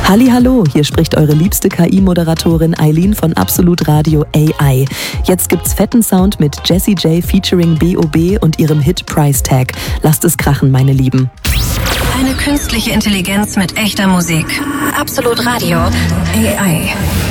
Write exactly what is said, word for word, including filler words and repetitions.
Hallihallo, hier spricht eure liebste K I-Moderatorin Eileen von Absolut Radio A I. Jetzt gibt's fetten Sound mit Jessie J featuring B O B und ihrem Hit Price Tag. Lasst es krachen, meine Lieben. Eine künstliche Intelligenz mit echter Musik. Absolut Radio A I.